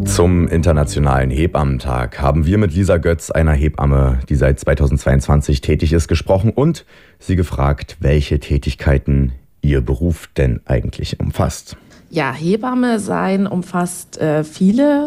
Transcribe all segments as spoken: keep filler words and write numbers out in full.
Zum Internationalen Hebammentag haben wir mit Lisa Götz, einer Hebamme, die seit zweitausendzweiundzwanzig tätig ist, gesprochen und sie gefragt, welche Tätigkeiten ihr Beruf denn eigentlich umfasst. Ja, Hebamme sein umfasst äh, viele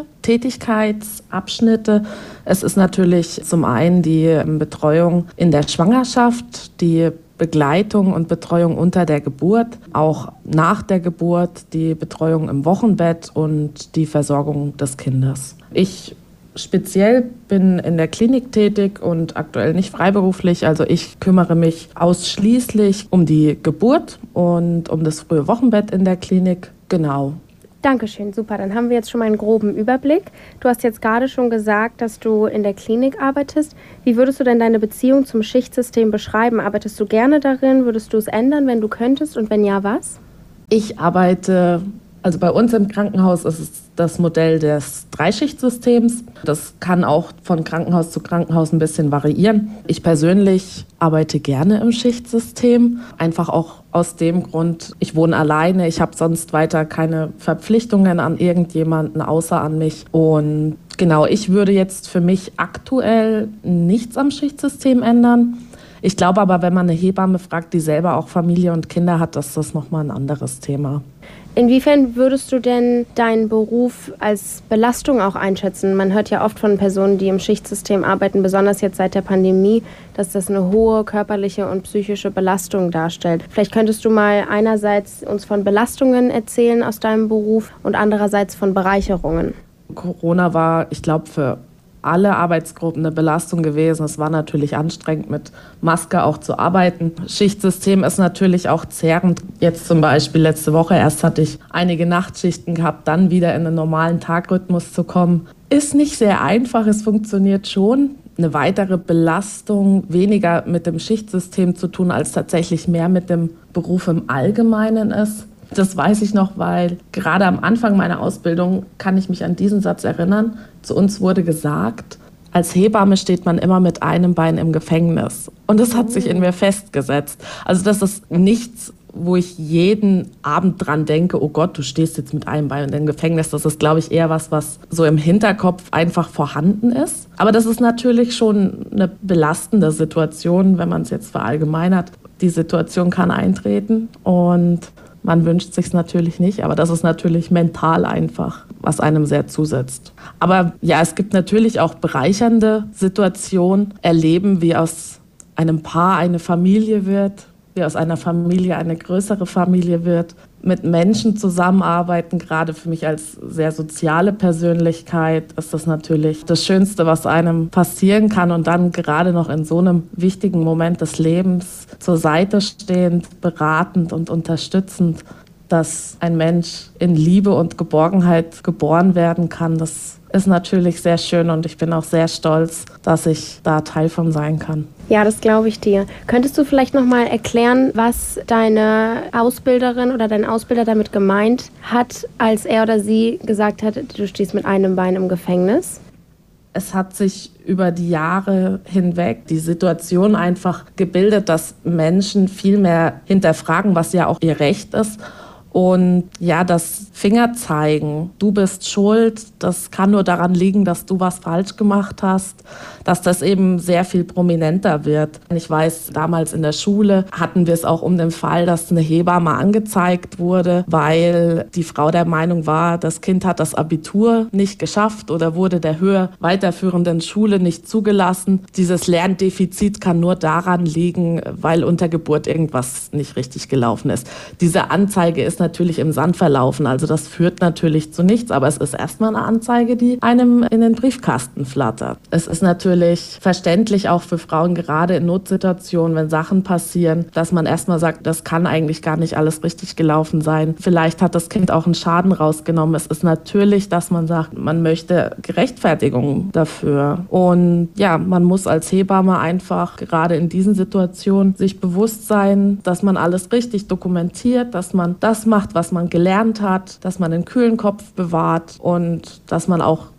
Tätigkeitsabschnitte. Es ist natürlich zum einen die ähm, Betreuung in der Schwangerschaft, die Begleitung und Betreuung unter der Geburt, auch nach der Geburt, die Betreuung im Wochenbett und die Versorgung des Kindes. Ich speziell bin in der Klinik tätig und aktuell nicht freiberuflich, also ich kümmere mich ausschließlich um die Geburt und um das frühe Wochenbett in der Klinik. Genau. Dankeschön, super. Dann haben wir jetzt schon mal einen groben Überblick. Du hast jetzt gerade schon gesagt, dass du in der Klinik arbeitest. Wie würdest du denn deine Beziehung zum Schichtsystem beschreiben? Arbeitest du gerne darin? Würdest du es ändern, wenn du könntest? Und wenn ja, was? Ich arbeite, also bei uns im Krankenhaus ist es das Modell des Dreischichtssystems. Das kann auch von Krankenhaus zu Krankenhaus ein bisschen variieren. Ich persönlich arbeite gerne im Schichtsystem, einfach auch aus dem Grund, ich wohne alleine, ich habe sonst weiter keine Verpflichtungen an irgendjemanden außer an mich. Und genau, ich würde jetzt für mich aktuell nichts am Schichtsystem ändern. Ich glaube aber, wenn man eine Hebamme fragt, die selber auch Familie und Kinder hat, ist das nochmal ein anderes Thema. Inwiefern würdest du denn deinen Beruf als Belastung auch einschätzen? Man hört ja oft von Personen, die im Schichtsystem arbeiten, besonders jetzt seit der Pandemie, dass das eine hohe körperliche und psychische Belastung darstellt. Vielleicht könntest du mal einerseits uns von Belastungen erzählen aus deinem Beruf und andererseits von Bereicherungen. Corona war, ich glaube, für alle Arbeitsgruppen eine Belastung gewesen. Es war natürlich anstrengend, mit Maske auch zu arbeiten. Schichtsystem ist natürlich auch zehrend. Jetzt zum Beispiel letzte Woche erst hatte ich einige Nachtschichten gehabt, dann wieder in einen normalen Tagrhythmus zu kommen. Ist nicht sehr einfach, es funktioniert schon. Eine weitere Belastung, weniger mit dem Schichtsystem zu tun, als tatsächlich mehr mit dem Beruf im Allgemeinen ist. Das weiß ich noch, weil gerade am Anfang meiner Ausbildung kann ich mich an diesen Satz erinnern. Zu uns wurde gesagt, als Hebamme steht man immer mit einem Bein im Gefängnis. Und das hat sich in mir festgesetzt. Also das ist nichts, wo ich jeden Abend dran denke, oh Gott, du stehst jetzt mit einem Bein im Gefängnis. Das ist, glaube ich, eher was, was so im Hinterkopf einfach vorhanden ist. Aber das ist natürlich schon eine belastende Situation, wenn man es jetzt verallgemeinert. Die Situation kann eintreten und man wünscht sich es natürlich nicht, aber das ist natürlich mental einfach, was einem sehr zusetzt. Aber ja, es gibt natürlich auch bereichernde Situationen, erleben, wie aus einem Paar eine Familie wird, wie aus einer Familie eine größere Familie wird, mit Menschen zusammenarbeiten. Gerade für mich als sehr soziale Persönlichkeit ist das natürlich das Schönste, was einem passieren kann. Und dann gerade noch in so einem wichtigen Moment des Lebens zur Seite stehend, beratend und unterstützend, dass ein Mensch in Liebe und Geborgenheit geboren werden kann. Das ist natürlich sehr schön und ich bin auch sehr stolz, dass ich da Teil von sein kann. Ja, das glaube ich dir. Könntest du vielleicht noch mal erklären, was deine Ausbilderin oder dein Ausbilder damit gemeint hat, als er oder sie gesagt hat, du stehst mit einem Bein im Gefängnis? Es hat sich über die Jahre hinweg die Situation einfach gebildet, dass Menschen viel mehr hinterfragen, was ja auch ihr Recht ist. Und ja, das Fingerzeigen, du bist schuld, das kann nur daran liegen, dass du was falsch gemacht hast, dass das eben sehr viel prominenter wird. Ich weiß, damals in der Schule hatten wir es auch um den Fall, dass eine Hebamme angezeigt wurde, weil die Frau der Meinung war, das Kind hat das Abitur nicht geschafft oder wurde der höher weiterführenden Schule nicht zugelassen. Dieses Lerndefizit kann nur daran liegen, weil unter Geburt irgendwas nicht richtig gelaufen ist. Diese Anzeige ist natürlich im Sand verlaufen, also das führt natürlich zu nichts, aber es ist erstmal eine Anzeige, die einem in den Briefkasten flattert. Es ist natürlich verständlich auch für Frauen, gerade in Notsituationen, wenn Sachen passieren, dass man erstmal sagt, das kann eigentlich gar nicht alles richtig gelaufen sein. Vielleicht hat das Kind auch einen Schaden rausgenommen. Es ist natürlich, dass man sagt, man möchte Gerechtfertigung dafür. Und ja, man muss als Hebamme einfach gerade in diesen Situationen sich bewusst sein, dass man alles richtig dokumentiert, dass man das macht, was man gelernt hat, dass man einen kühlen Kopf bewahrt und dass man auch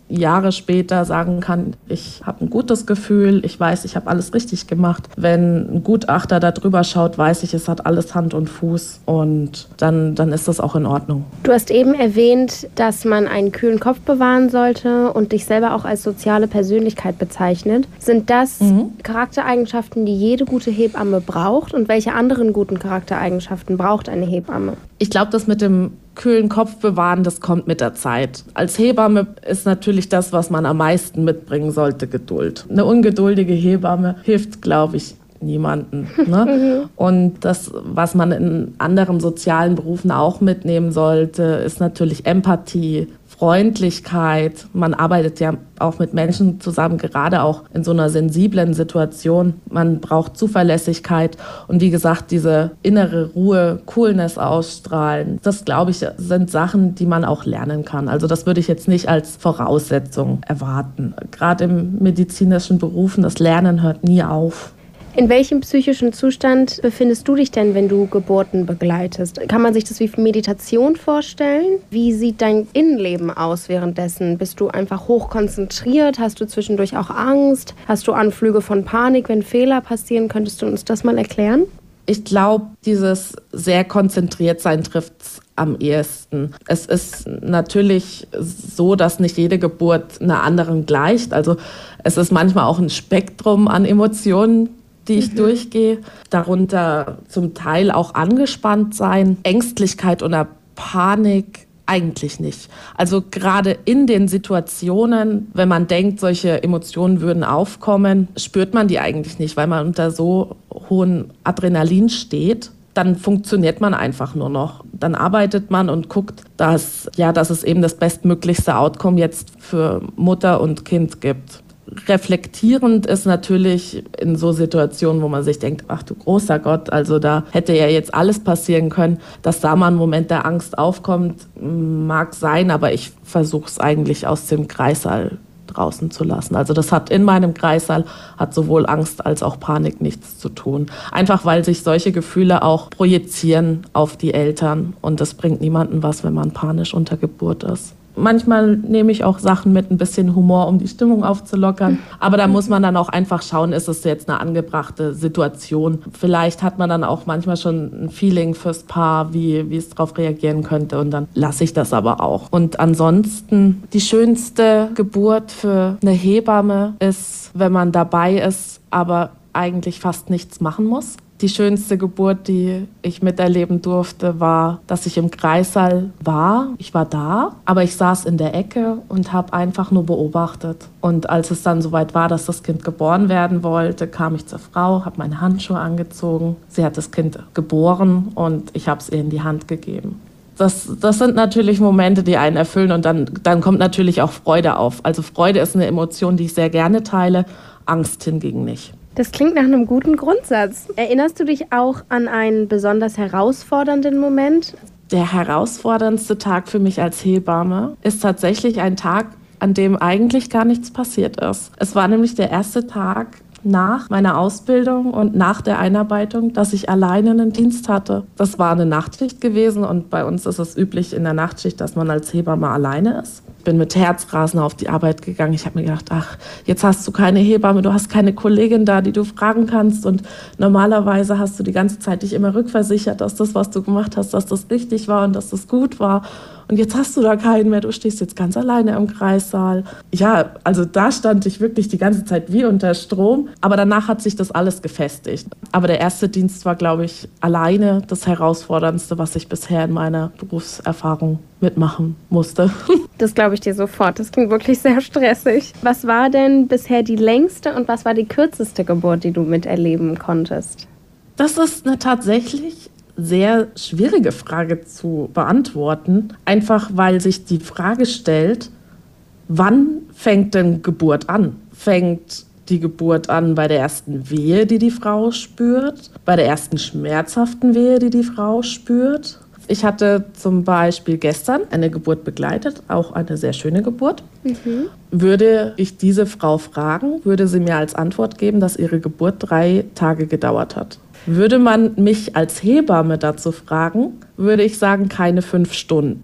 Jahre später sagen kann, ich habe ein gutes Gefühl, ich weiß, ich habe alles richtig gemacht. Wenn ein Gutachter da drüber schaut, weiß ich, es hat alles Hand und Fuß und dann, dann ist das auch in Ordnung. Du hast eben erwähnt, dass man einen kühlen Kopf bewahren sollte und dich selber auch als soziale Persönlichkeit bezeichnet. Sind das mhm. Charaktereigenschaften, die jede gute Hebamme braucht? Und welche anderen guten Charaktereigenschaften braucht eine Hebamme? Ich glaube, das mit dem kühlen Kopf bewahren, das kommt mit der Zeit. Als Hebamme ist natürlich das, was man am meisten mitbringen sollte, Geduld. Eine ungeduldige Hebamme hilft, glaube ich, niemanden. Ne? Und das, was man in anderen sozialen Berufen auch mitnehmen sollte, ist natürlich Empathie, Freundlichkeit. Man arbeitet ja auch mit Menschen zusammen, gerade auch in so einer sensiblen Situation. Man braucht Zuverlässigkeit und wie gesagt, diese innere Ruhe, Coolness ausstrahlen. Das, glaube ich, sind Sachen, die man auch lernen kann. Also das würde ich jetzt nicht als Voraussetzung erwarten. Gerade im medizinischen Berufen, das Lernen hört nie auf. In welchem psychischen Zustand befindest du dich denn, wenn du Geburten begleitest? Kann man sich das wie Meditation vorstellen? Wie sieht dein Innenleben aus währenddessen? Bist du einfach hochkonzentriert? Hast du zwischendurch auch Angst? Hast du Anflüge von Panik, wenn Fehler passieren? Könntest du uns das mal erklären? Ich glaube, dieses sehr konzentriert sein trifft's am ehesten. Es ist natürlich so, dass nicht jede Geburt einer anderen gleicht. Also es ist manchmal auch ein Spektrum an Emotionen, die ich mhm. durchgehe. Darunter zum Teil auch angespannt sein, Ängstlichkeit oder Panik eigentlich nicht. Also gerade in den Situationen, wenn man denkt, solche Emotionen würden aufkommen, spürt man die eigentlich nicht, weil man unter so hohem Adrenalin steht. Dann funktioniert man einfach nur noch. Dann arbeitet man und guckt, dass, ja, dass es eben das bestmöglichste Outcome jetzt für Mutter und Kind gibt. Reflektierend ist natürlich in so Situationen, wo man sich denkt, ach du großer Gott, also da hätte ja jetzt alles passieren können, dass da mal ein Moment der Angst aufkommt, mag sein, aber ich versuche es eigentlich aus dem Kreissaal draußen zu lassen. Also das hat in meinem Kreissaal, hat sowohl Angst als auch Panik nichts zu tun. Einfach weil sich solche Gefühle auch projizieren auf die Eltern und das bringt niemandem was, wenn man panisch unter Geburt ist. Manchmal nehme ich auch Sachen mit ein bisschen Humor, um die Stimmung aufzulockern. Aber da muss man dann auch einfach schauen, ist es jetzt eine angebrachte Situation. Vielleicht hat man dann auch manchmal schon ein Feeling fürs Paar, wie, wie es darauf reagieren könnte. Und dann lasse ich das aber auch. Und ansonsten, die schönste Geburt für eine Hebamme ist, wenn man dabei ist, aber eigentlich fast nichts machen muss. Die schönste Geburt, die ich miterleben durfte, war, dass ich im Kreissaal war. Ich war da, aber ich saß in der Ecke und habe einfach nur beobachtet. Und als es dann soweit war, dass das Kind geboren werden wollte, kam ich zur Frau, habe meine Handschuhe angezogen. Sie hat das Kind geboren und ich habe es ihr in die Hand gegeben. Das, das sind natürlich Momente, die einen erfüllen und dann, dann kommt natürlich auch Freude auf. Also Freude ist eine Emotion, die ich sehr gerne teile, Angst hingegen nicht. Das klingt nach einem guten Grundsatz. Erinnerst du dich auch an einen besonders herausfordernden Moment? Der herausforderndste Tag für mich als Hebamme ist tatsächlich ein Tag, an dem eigentlich gar nichts passiert ist. Es war nämlich der erste Tag nach meiner Ausbildung und nach der Einarbeitung, dass ich alleine einen Dienst hatte. Das war eine Nachtschicht gewesen und bei uns ist es üblich in der Nachtschicht, dass man als Hebamme alleine ist. Ich bin mit Herzrasen auf die Arbeit gegangen. Ich habe mir gedacht, ach, jetzt hast du keine Hebamme, du hast keine Kollegin da, die du fragen kannst und normalerweise hast du die ganze Zeit dich immer rückversichert, dass das, was du gemacht hast, dass das richtig war und dass das gut war. Und jetzt hast du da keinen mehr, du stehst jetzt ganz alleine im Kreissaal. Ja, also da stand ich wirklich die ganze Zeit wie unter Strom. Aber danach hat sich das alles gefestigt. Aber der erste Dienst war, glaube ich, alleine das Herausforderndste, was ich bisher in meiner Berufserfahrung mitmachen musste. Das glaube ich dir sofort. Das klingt wirklich sehr stressig. Was war denn bisher die längste und was war die kürzeste Geburt, die du miterleben konntest? Das ist eine tatsächlich sehr schwierige Frage zu beantworten, einfach weil sich die Frage stellt, wann fängt denn Geburt an? Fängt die Geburt an bei der ersten Wehe, die die Frau spürt, bei der ersten schmerzhaften Wehe, die die Frau spürt? Ich hatte zum Beispiel gestern eine Geburt begleitet, auch eine sehr schöne Geburt. Mhm. Würde ich diese Frau fragen, würde sie mir als Antwort geben, dass ihre Geburt drei Tage gedauert hat. Würde man mich als Hebamme dazu fragen, würde ich sagen, keine fünf Stunden.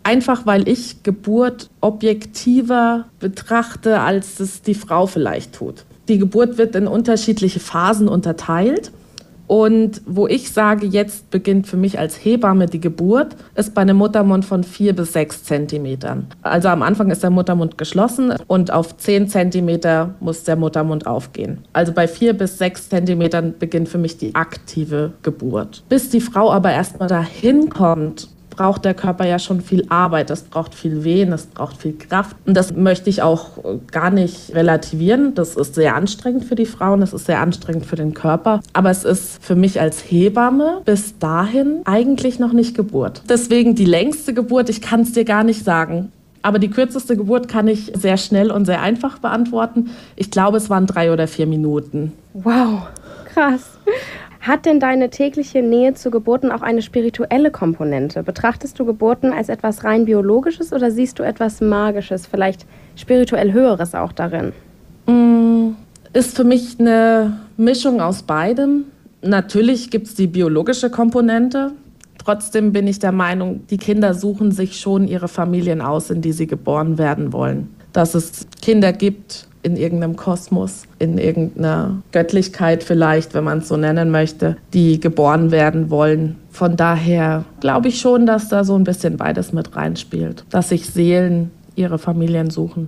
Einfach weil ich Geburt objektiver betrachte, als es die Frau vielleicht tut. Die Geburt wird in unterschiedliche Phasen unterteilt. Und wo ich sage, jetzt beginnt für mich als Hebamme die Geburt, ist bei einem Muttermund von vier bis sechs Zentimetern. Also am Anfang ist der Muttermund geschlossen und auf zehn Zentimeter muss der Muttermund aufgehen. Also bei vier bis sechs Zentimetern beginnt für mich die aktive Geburt. Bis die Frau aber erstmal dahin kommt, braucht der Körper ja schon viel Arbeit, es braucht viel Wehen, es braucht viel Kraft. Und das möchte ich auch gar nicht relativieren. Das ist sehr anstrengend für die Frauen, das ist sehr anstrengend für den Körper. Aber es ist für mich als Hebamme bis dahin eigentlich noch nicht Geburt. Deswegen die längste Geburt, ich kann es dir gar nicht sagen. Aber die kürzeste Geburt kann ich sehr schnell und sehr einfach beantworten. Ich glaube, es waren drei oder vier Minuten. Wow, krass. Hat denn deine tägliche Nähe zu Geburten auch eine spirituelle Komponente? Betrachtest du Geburten als etwas rein Biologisches oder siehst du etwas Magisches, vielleicht spirituell Höheres auch darin? Ist für mich eine Mischung aus beidem. Natürlich gibt es die biologische Komponente. Trotzdem bin ich der Meinung, die Kinder suchen sich schon ihre Familien aus, in die sie geboren werden wollen. Dass es Kinder gibt in irgendeinem Kosmos, in irgendeiner Göttlichkeit vielleicht, wenn man es so nennen möchte, die geboren werden wollen. Von daher glaube ich schon, dass da so ein bisschen beides mit reinspielt, dass sich Seelen ihre Familien suchen.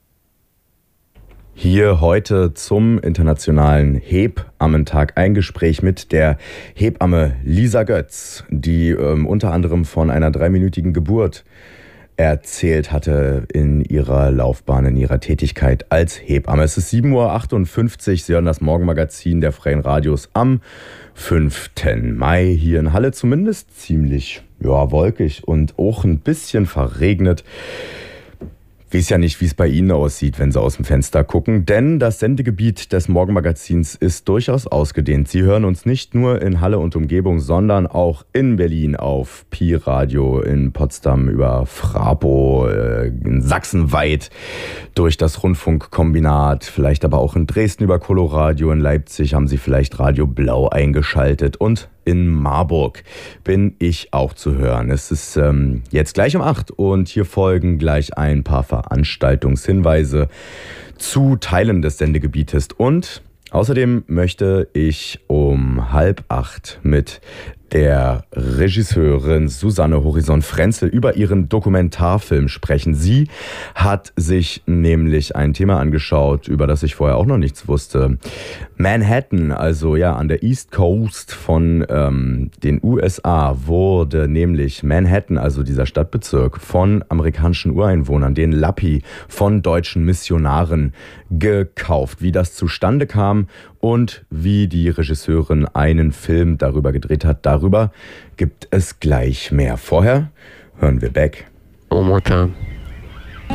Hier heute zum Internationalen Hebammentag ein Gespräch mit der Hebamme Lisa Götz, die ähm, unter anderem von einer dreiminütigen Geburt erzählt hatte in ihrer Laufbahn, in ihrer Tätigkeit als Hebamme. Es ist sieben Uhr achtundfünfzig, Sie hören das Morgenmagazin der Freien Radios am fünften Mai. Hier in Halle zumindest ziemlich ja, wolkig und auch ein bisschen verregnet. Ich weiß ja nicht, wie es bei Ihnen aussieht, wenn Sie aus dem Fenster gucken, denn das Sendegebiet des Morgenmagazins ist durchaus ausgedehnt. Sie hören uns nicht nur in Halle und Umgebung, sondern auch in Berlin auf Pi Radio, in Potsdam über Frapo, in Sachsen weit durch das Rundfunkkombinat, vielleicht aber auch in Dresden über Coloradio, in Leipzig haben Sie vielleicht Radio Blau eingeschaltet und in Marburg bin ich auch zu hören. Es ist ähm, jetzt gleich um acht und hier folgen gleich ein paar Veranstaltungshinweise zu Teilen des Sendegebietes. Und außerdem möchte ich um halb acht mit der Regisseurin Susanne Horizon-Frenzel über ihren Dokumentarfilm sprechen. Sie hat sich nämlich ein Thema angeschaut, über das ich vorher auch noch nichts wusste. Manhattan, also ja an der East Coast von ähm, den U S A, wurde nämlich Manhattan, also dieser Stadtbezirk, von amerikanischen Ureinwohnern, den Lappi, von deutschen Missionaren gekauft. Wie das zustande kam und wie die Regisseurin einen Film darüber gedreht hat, darüber gibt es gleich mehr. Vorher hören wir Beck. One more time.